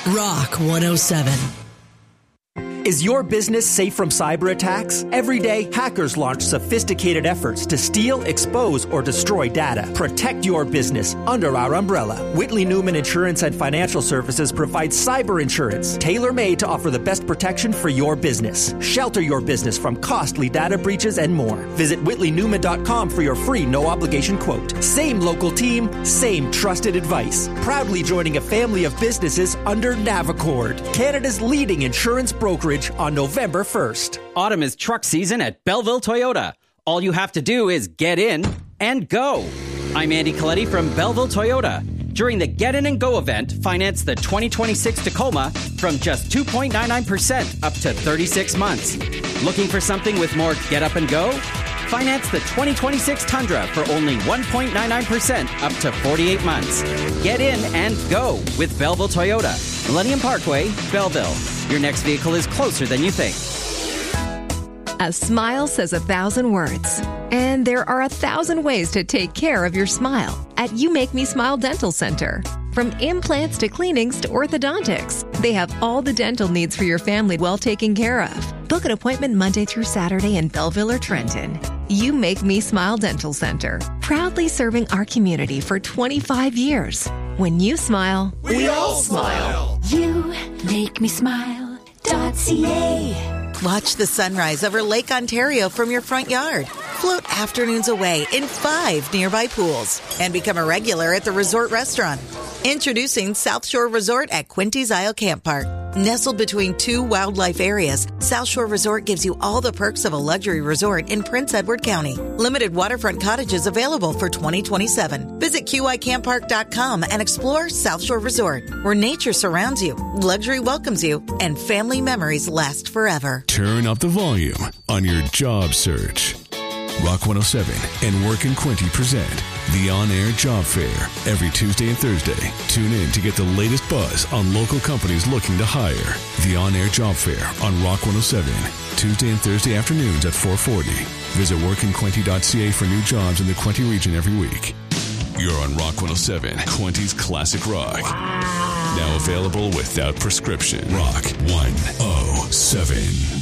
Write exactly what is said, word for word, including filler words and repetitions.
Rock one oh seven. Is your business safe from cyber attacks? Every day, hackers launch sophisticated efforts to steal, expose, or destroy data. Protect your business under our umbrella. Whitley Newman Insurance and Financial Services provides cyber insurance, tailor-made to offer the best protection for your business. Shelter your business from costly data breaches and more. Visit whitley newman dot com for your free no-obligation quote. Same local team, same trusted advice. Proudly joining a family of businesses under Navicord, Canada's leading insurance brokerage, on November first. Autumn is truck season at Belleville Toyota. All you have to do is get in and go. I'm Andy Coletti from Belleville Toyota. During the Get In and Go event, finance the twenty twenty-six Tacoma from just two point nine nine percent up to thirty-six months. Looking for something with more get up and go? Finance the twenty twenty-six Tundra for only one point nine nine percent up to forty-eight months. Get in and go with Belleville Toyota. Millennium Parkway, Belleville. Your next vehicle is closer than you think. A smile says a thousand words, and there are a thousand ways to take care of your smile at You Make Me Smile Dental Center. From implants to cleanings to orthodontics, they have all the dental needs for your family well taken care of. Book an appointment Monday through Saturday in Belleville or Trenton. You Make Me Smile Dental Center, proudly serving our community for twenty-five years. When you smile, we, we all smile. You Make Me Smile dot C A. Watch the sunrise over Lake Ontario from your front yard. Float afternoons away in five nearby pools and become a regular at the resort restaurant. Introducing South Shore Resort at Quinty's Isle Camp Park. Nestled between two wildlife areas, South Shore Resort gives you all the perks of a luxury resort in Prince Edward County. Limited waterfront cottages available for twenty twenty-seven. Visit Q I camp park dot com and explore South Shore Resort, where nature surrounds you, luxury welcomes you, and family memories last forever. Turn up the volume on your job search. Rock one oh seven and Work in Quinte present the On-Air Job Fair every Tuesday and Thursday. Tune in to get the latest buzz on local companies looking to hire. The On-Air Job Fair on Rock one oh seven, Tuesday and Thursday afternoons at four forty. Visit work in quinte dot C A for new jobs in the Quinte region every week. You're on Rock one oh seven, Quinte's Classic Rock. Wow. Now available without prescription. Rock one oh seven.